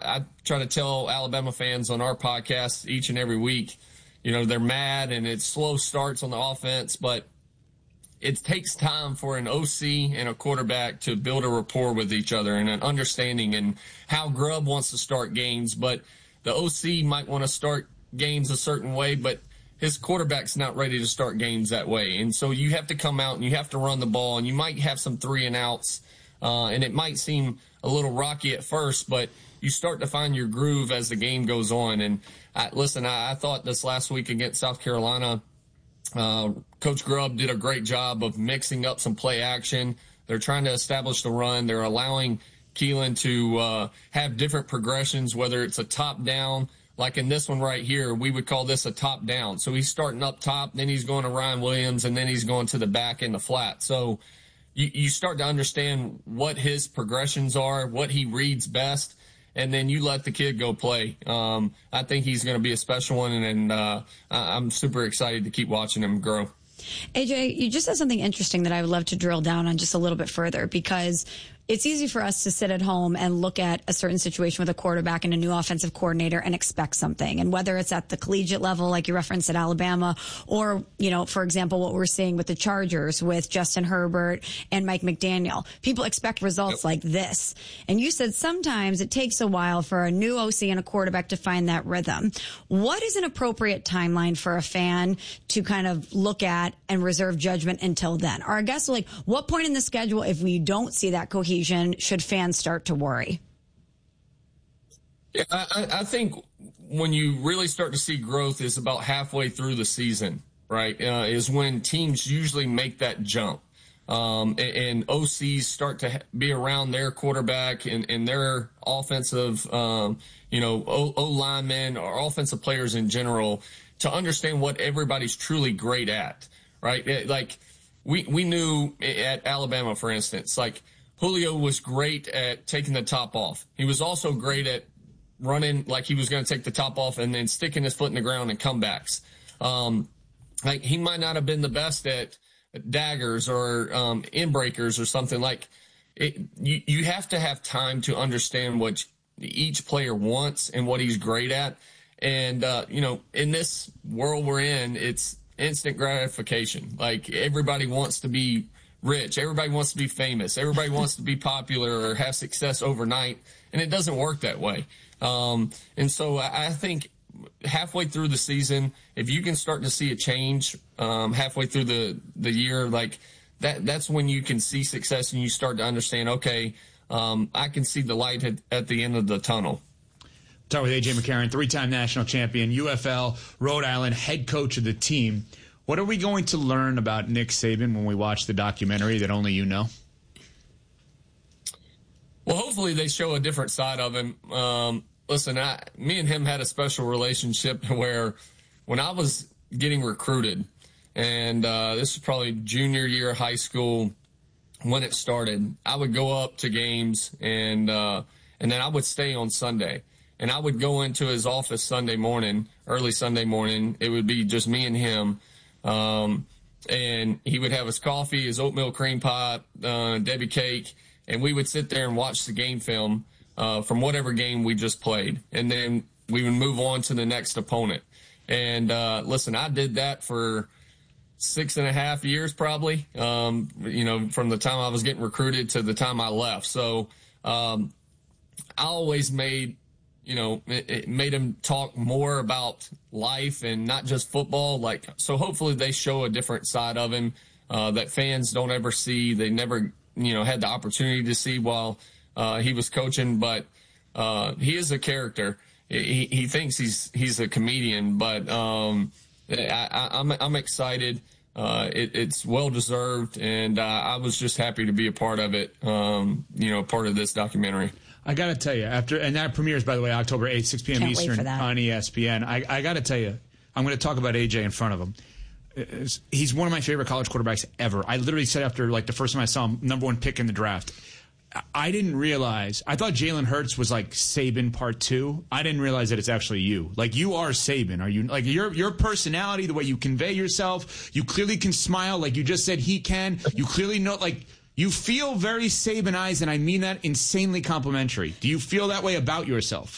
I try to tell Alabama fans on our podcast each and every week, they're mad and it's slow starts on the offense, but it takes time for an OC and a quarterback to build a rapport with each other and an understanding and how Grubb wants to start games. But the OC might want to start games a certain way, but his quarterback's not ready to start games that way. And so you have to come out and you have to run the ball, and you might have some 3-and-outs, and it might seem a little rocky at first, but you start to find your groove as the game goes on. And I thought this last week against South Carolina, Coach Grubb did a great job of mixing up some play action. They're trying to establish the run. They're allowing Keelan to have different progressions, whether it's a top down. Like in this one right here, we would call this a top down. So he's starting up top, then he's going to Ryan Williams, and then he's going to the back in the flat. So you start to understand what his progressions are, what he reads best, and then you let the kid go play. I think he's going to be a special one, and I'm super excited to keep watching him grow. AJ, you just said something interesting that I would love to drill down on just a little bit further, because it's easy for us to sit at home and look at a certain situation with a quarterback and a new offensive coordinator and expect something. And whether it's at the collegiate level, like you referenced at Alabama, or, for example, what we're seeing with the Chargers with Justin Herbert and Mike McDaniel, people expect results like this. And you said sometimes it takes a while for a new OC and a quarterback to find that rhythm. What is an appropriate timeline for a fan to kind of look at and reserve judgment until then? Or I guess, what point in the schedule, if we don't see that cohesion, should fans start to worry? Yeah, I think when you really start to see growth is about halfway through the season, right? Is when teams usually make that jump. And OCs start to be around their quarterback and their offensive, O-linemen or offensive players in general to understand what everybody's truly great at, right? Like we knew at Alabama, for instance, Julio was great at taking the top off. He was also great at running like he was going to take the top off and then sticking his foot in the ground and comebacks. He might not have been the best at daggers or in breakers or something like it. You have to have time to understand what each player wants and what he's great at. And, in this world we're in, it's instant gratification. Everybody wants to be rich. Everybody wants to be famous. Everybody wants to be popular or have success overnight, and it doesn't work that way. And so I think halfway through the season, if you can start to see a change halfway through the year, that's when you can see success and you start to understand, okay, I can see the light at the end of the tunnel. Talk with A.J. McCarron, 3-time national champion, UFL, Rhode Island, head coach of the team. What are we going to learn about Nick Saban when we watch the documentary that only you know? Well, hopefully they show a different side of him. Listen, me and him had a special relationship where when I was getting recruited, and this was probably junior year of high school when it started, I would go up to games and then I would stay on Sunday. And I would go into his office Sunday morning, early Sunday morning. It would be just me and him. And he would have his coffee, his oatmeal cream pie, Debbie cake, and we would sit there and watch the game film from whatever game we just played. And then we would move on to the next opponent. And listen, I did that for 6.5 years probably, from the time I was getting recruited to the time I left. So I always it made him talk more about life and not just football. So hopefully they show a different side of him that fans don't ever see. They never, had the opportunity to see while he was coaching. But he is a character. He thinks he's a comedian, but I'm excited. It's well deserved, and I was just happy to be a part of it. Part of this documentary. I got to tell you, and that premieres, by the way, October 8th, 6 p.m. Eastern on ESPN. I got to tell you, I'm going to talk about AJ in front of him. He's one of my favorite college quarterbacks ever. I literally said after the first time I saw him, number 1 pick in the draft. I didn't realize. I thought Jalen Hurts was like Saban part 2. I didn't realize that it's actually you. You are Saban. Are you your personality, the way you convey yourself? You clearly can smile, like you just said he can. You clearly know, you feel very Sabanized, and I mean that insanely complimentary. Do you feel that way about yourself?